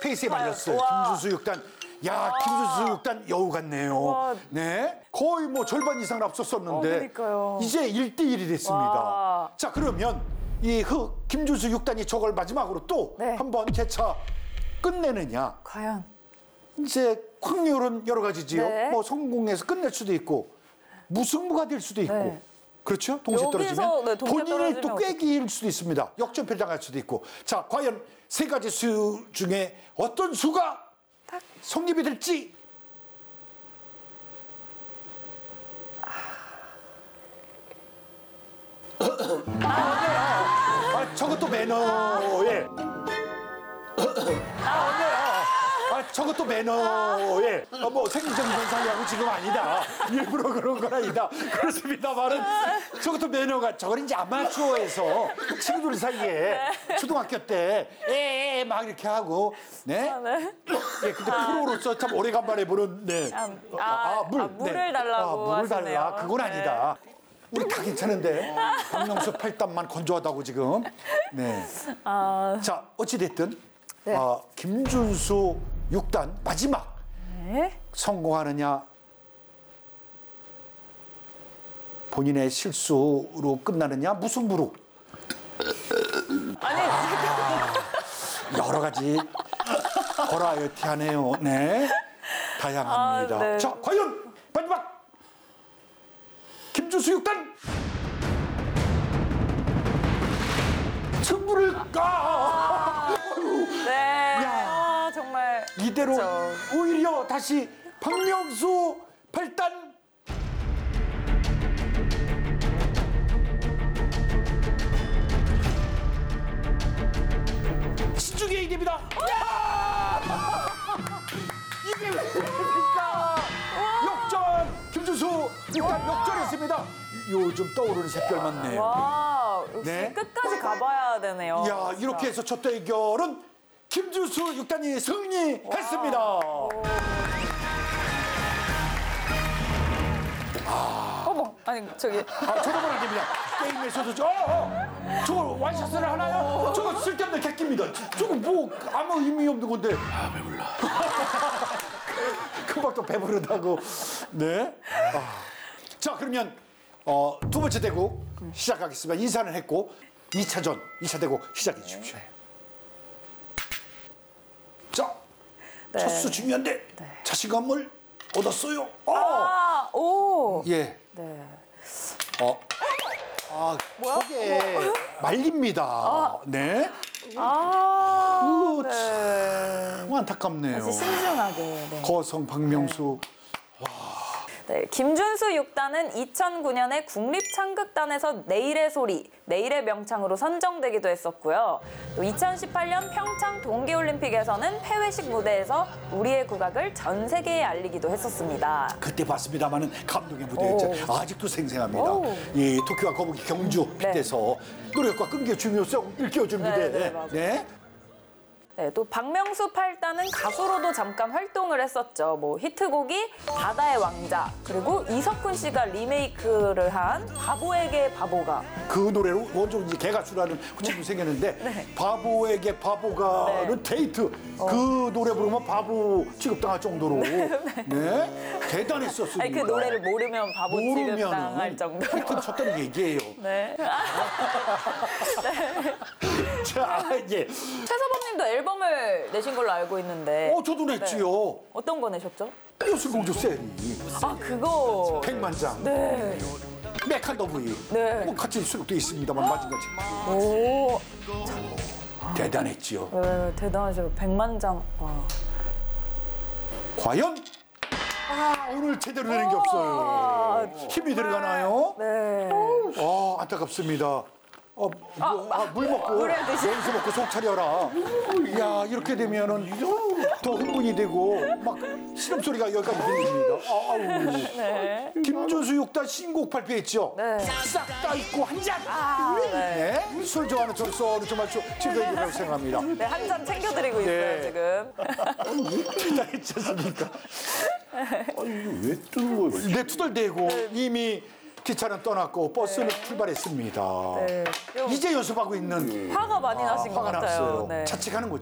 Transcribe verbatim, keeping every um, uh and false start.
페이스에 과연. 말렸어요. 와. 김준수 육 단. 야, 김준수 육 단 여우 같네요. 와. 네. 거의 뭐 절반 이상 앞섰었는데. 어, 그러니까요. 이제 일 대 일이 됐습니다. 와. 자, 그러면 이 흑, 김준수 육 단이 저걸 마지막으로 또 네. 한번 개차 끝내느냐. 과연. 이제 확률은 여러 가지지요. 네. 뭐 성공해서 끝낼 수도 있고 무승부가 될 수도 있고. 네. 그렇죠? 동시에 여기서, 떨어지면 네, 동시에 본인이 또 떨어지면 꿰기일 수도 있습니다. 역전패 당할 수도 있고. 자, 과연 세 가지 수 중에 어떤 수가 딱. 성립이 될지. 아, 저것도 매너에. 아, 언제요? 아, 저것도 매너에. 어, 뭐 생리적인 현상이라고 지금 아니다. 일부러 그런 건 아니다. 그렇습니다만은 저것도 매너가, 저건 이제 아마추어에서 친구들 사이에 초등학교 때, 에, 에, 막 이렇게 하고, 네? 아, 네. 예, 근데 프로로서 참 오래간만에 보는, 네. 아, 아, 아, 물을 달라고 아, 물을 하시네요. 달라. 그건 네. 아니다. 우리 다 괜찮은데 박명수 팔 단만 건조하다고 지금. 네. 아, 자, 어찌됐든 네. 어, 김준수 육 단 마지막 네. 성공하느냐, 본인의 실수로 끝나느냐, 무승부로. 아니, 여러 가지 버라이어티하네요. 네, 다양합니다. 아, 네. 자, 과연 마지막 김준수 육 단 승부를 까. 네. 야. 아, 정말. 이대로 그쵸. 오히려 다시 박명수 팔 단 신중에 이깁니다. 이게 왜 됩니까? 역전! 김준수 일단 역전했습니다. 요즘 떠오르는 샛별 맞네요. 와, 역시 네. 끝까지 가봐야 되네요. 야, 이렇게 해서 첫 대결은 김준수 육 단이 승리했습니다. 어머, 아니, 저기. 아, 저러면 안 됩니다. 게임에서도 저, 어, 어, 저거 완샷을 하나요? 저거 쓸데없는 객기입니다. 저거 뭐 아무 의미 없는 건데. 아, 배불러. 금방 또 배부르다고. 네. 아. 자, 그러면 어, 두 번째 대국 시작하겠습니다. 인사는 했고 이 차전, 이 차 대국 시작해 주십시오. 자, 네. 첫 수 중요한데 자신감을 얻었어요. 어! 아, 오. 예. 네. 어. 아, 저게 말립니다. 네. 아, 우, 네. 참 안타깝네요. 다시 신중하게. 네. 거성 박명수. 네, 김준수 육 단은 이천구 년에 국립창극단에서 내일의 소리, 내일의 명창으로 선정되기도 했었고요. 또 이천십팔 년 평창 동계올림픽에서는 폐회식 무대에서 우리의 국악을 전 세계에 알리기도 했었습니다. 그때 봤습니다만은 감동의 무대였죠. 아직도 생생합니다. 오. 이 도쿄와 거북이 경주 네. 빗대서 노력과 끈기의 중요성 일깨워준 네, 무대. 네, 맞아요. 네. 네, 또 박명수 팔 단은 가수로도 잠깐 활동을 했었죠. 뭐 히트곡이 바다의 왕자, 그리고 이석훈 씨가 리메이크를 한 바보에게 바보가. 그 노래로 원조 이제 개가수라는 친구 생겼는데 네. 바보에게 바보가는 데이트 그 노래 부르면 바보 취급당할 정도로 네, 대단했었습니다. 아니, 그 노래를 모르면 바보 취급당할 모르면 정도. 하여튼 쳤다는 얘기예요. 네. 자, 예. 최서범님도 앨범을 내신 걸로 알고 있는데. 어, 저도 냈지요. 어떤 거 내셨죠? 요술공주 세리 아, 그거. 백만 장. 네. 메칸더브이. 네. 뭐 같이 수록돼 있습니다만 마찬가지. 오, 대단했지요. 네, 대단하죠. 백만 장. 와. 과연 아, 오늘 제대로 되는 게 없어요. 힘이 들어가나요? 네. 아, 안타깝습니다. 어, 뭐, 아, 물 먹고 물에 드시- 연수 먹고 속 차려라. 야, 이렇게 되면은 더 흥분이 되고 막 신음 소리가 여기까지 들립니다. 아우. 네. 김준수 육 단 신곡 발표했죠. 네. 싹 다 있고 한 잔. 아, 네. 네. 술 좋아하는 저로서는 정말 즐거운 생각합니다. 네, 한 잔 챙겨드리고 있어요, 네. 지금. 대단했지 않습니까? 아니 이게 왜 뜨는 거예요? 네, 투덜대고 이미 기차는 떠났고 버스는 출발했습니다. 네. 이제 연습하고 있는 화가 많이 나신 것 화가 같아요. 났어요. 네. 자책하는 거죠.